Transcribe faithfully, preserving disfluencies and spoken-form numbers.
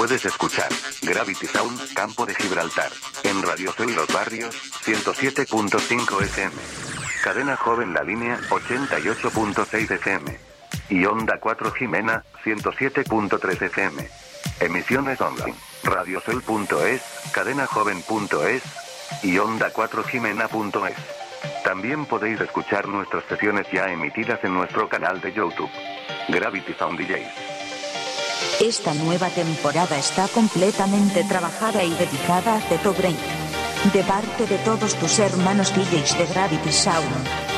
Puedes escuchar Gravity Sound, Campo de Gibraltar, en Radio Sol Los Barrios, ciento siete punto cinco F M. Cadena Joven La Línea, ochenta y ocho punto seis F M. Y Onda cuatro Jimena, ciento siete punto tres F M. Emisiones online, radiosol punto es, cadenajoven punto es y onda cuatro jimena punto es. También podéis escuchar nuestras sesiones ya emitidas en nuestro canal de YouTube, Gravity Sound D Js. Esta nueva temporada está completamente trabajada y dedicada a Zeto Brain, de parte de todos tus hermanos D Js de Gravity Sound.